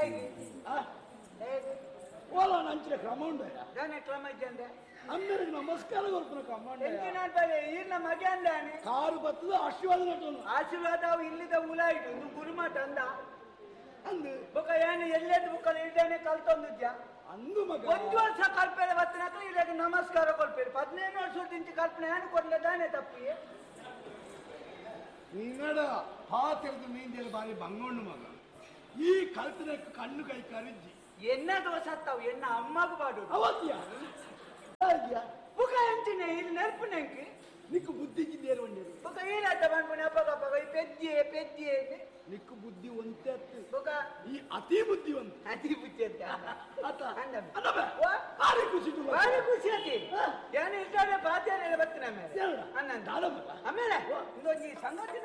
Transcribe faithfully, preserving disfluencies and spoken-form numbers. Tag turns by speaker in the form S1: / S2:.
S1: ಹೇಗೆ ಹೇಗೆ
S2: ಓಲಾ ನಂಚಿನ ಕ್ರಮ ಉಂಡ
S1: ದಾನೆ ಕ್ರಮ ಇದ್ದಂದೆ
S2: అందరికి నమస్కారం కొడుతున్న కమ్మండ
S1: ಎಂಜಿನಂತಲೇ ಈರ್ನ ಮಗೆ ಅಂದಾನೆ
S2: ಕಾರು ಬತ್ತದ ಆಶೀರ್ವಾದ ನಟನು
S1: ಆಶೀರ್ವಾದ ಅವು ಇಲ್ಲಿದ ಉಲಾಯಿತು ಇದು ಗುರುಮಠ ಅಂದ
S2: ಅಂದು
S1: ಬೊಕ ಏನು ಎಲ್ಲೆದ್ದು ಬುಕ್ಕಲ್ಲಿ ಇದ್ದೇನೆ ಕಲ್ತೊಂದಿದ್ಯಾ
S2: ಅಂದು ಮಗ
S1: ಒಂದು ವರ್ಷ ಕಲ್ಪೇರೆ ಬತ್ತಿನಾಕ ಇದಕ್ಕೆ ನಮಸ್ಕಾರ ಕೊಲ್ಪೇರು ಹದಿನೈದು ವರ್ಷ ಇಂಚು ಕಲ್ಪನೆ ಏನು ಕೊಡ್ಲೆ ತಾನೆ ತಪ್ಪಿ
S2: ನೀನಡ ಪಾತಿರದು ಮೀಂದೇಲಿ ಬಾರಿ ಬಂಗೊಂಡು ಮಗ ಈ ಕಲ್ಪನೆ ಕಣ್ಣು ಕೈ ಕರಿಜ್ಜಿ
S1: ಎನ್ನ ದೋಷ ಹತ್ತಾವು ಎನ್ನ ಅಮ್ಮಗ ಬಾಡು
S2: ಅವತ್ಯ
S1: ಬುಕ ಎಂಚಿನ ಇಲ್ಲಿ ನೆರ್ಪುನೆಂಕಿ
S2: ನಿಕ್ಕು ಬುದ್ಧಿಗಿದ್ದೇರು ಒಂದೇರು
S1: ಬೊಕ ಏನಾತ ಬಂದ್ಬಿಡಿ ಅಪ್ಪಗ ಅಪ್ಪಗ ಈ ಪೆದ್ದಿಯೇ ಪೆದ್ದಿಯೇ
S2: ನಿಕ್ಕು ಬುದ್ಧಿ ಒಂತೆ ಅತ್ತು
S1: ಬೊಕ
S2: ಈ ಅತಿ ಬುದ್ಧಿ ಒಂದು
S1: ಅತಿ ಬುದ್ಧಿ ಅಂತ
S2: ಅತ್ತ
S1: ಅಂದ
S2: ಅನ್ನಬ ಭಾರಿ ಖುಷಿ
S1: ಭಾರಿ ಖುಷಿ ಆತಿ ಏನು ಇಷ್ಟ ಬಾಧ್ಯ ಬರ್ತೀನಿ ಆಮೇಲೆ
S2: ಹೇಳ
S1: ಅನ್ನಂದ
S2: ದಾಡಮ್ಮ
S1: ಆಮೇಲೆ ಇದೊಂದು ಈ ಸಂಗತಿ